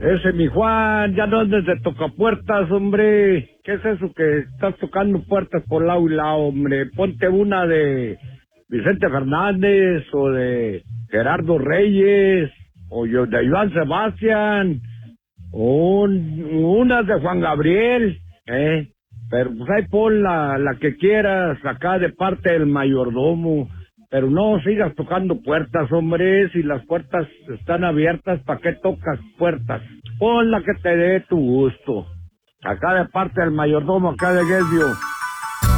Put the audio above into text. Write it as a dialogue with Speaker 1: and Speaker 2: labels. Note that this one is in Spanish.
Speaker 1: Ese mi Juan, ya no andes de tocapuertas, hombre. ¿Qué es eso que estás tocando puertas por lado y lado, hombre? Ponte una de Vicente Fernández o de Gerardo Reyes o yo de Iván Sebastián o unas de Juan Gabriel, ¿eh? Pero pues ahí pon la que quieras acá de parte del mayordomo. Pero no sigas tocando puertas, hombre. Si las puertas están abiertas, ¿para qué tocas puertas? Pon la que te dé tu gusto. Acá de parte del mayordomo, acá de Guesbio.